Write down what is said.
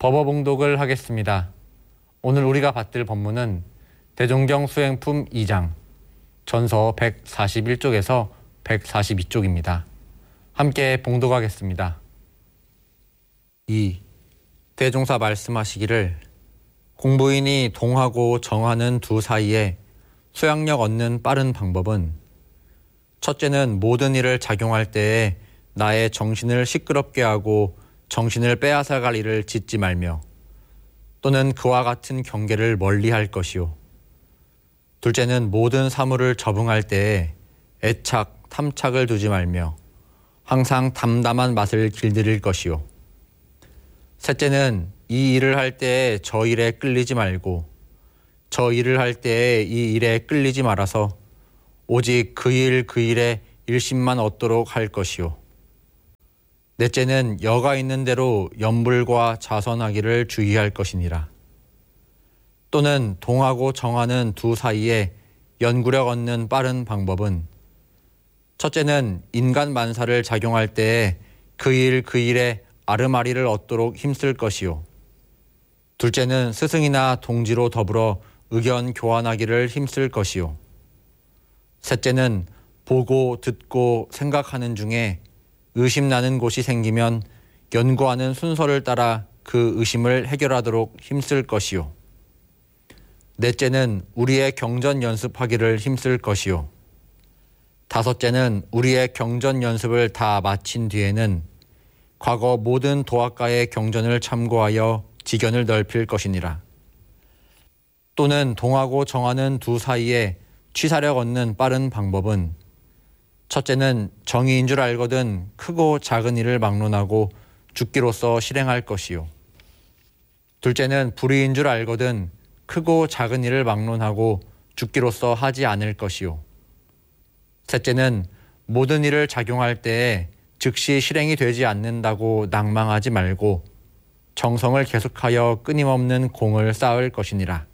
법어봉독을 하겠습니다. 오늘 우리가 받들 법문은 대종경 수행품 2장, 전서 141쪽에서 142쪽입니다. 함께 봉독하겠습니다. 2. 대종사 말씀하시기를 공부인이 동하고 정하는 두 사이에 소양력 얻는 빠른 방법은 첫째는 모든 일을 작용할 때에 나의 정신을 시끄럽게 하고 정신을 빼앗아갈 일을 짓지 말며 또는 그와 같은 경계를 멀리할 것이요. 둘째는 모든 사물을 접응할 때에 애착, 탐착을 두지 말며 항상 담담한 맛을 길들일 것이요. 셋째는 이 일을 할 때에 저 일에 끌리지 말고 저 일을 할 때에 이 일에 끌리지 말아서 오직 그 일에 일심만 얻도록 할 것이요. 넷째는 여가 있는 대로 염불과 자선하기를 주의할 것이니라. 또는 동하고 정하는 두 사이에 연구력 얻는 빠른 방법은 첫째는 인간 만사를 작용할 때에 그 일에 아르마리를 얻도록 힘쓸 것이요. 둘째는 스승이나 동지로 더불어 의견 교환하기를 힘쓸 것이요. 셋째는 보고 듣고 생각하는 중에 의심나는 곳이 생기면 연구하는 순서를 따라 그 의심을 해결하도록 힘쓸 것이요. 넷째는 우리의 경전 연습하기를 힘쓸 것이요. 다섯째는 우리의 경전 연습을 다 마친 뒤에는 과거 모든 도학가의 경전을 참고하여 지견을 넓힐 것이니라. 또는 동하고 정하는 두 사이에 취사력 얻는 빠른 방법은 첫째는 정의인 줄 알거든 크고 작은 일을 막론하고 죽기로써 실행할 것이요. 둘째는 불의인 줄 알거든 크고 작은 일을 막론하고 죽기로써 하지 않을 것이요. 셋째는 모든 일을 작용할 때에 즉시 실행이 되지 않는다고 낭망하지 말고 정성을 계속하여 끊임없는 공을 쌓을 것이니라.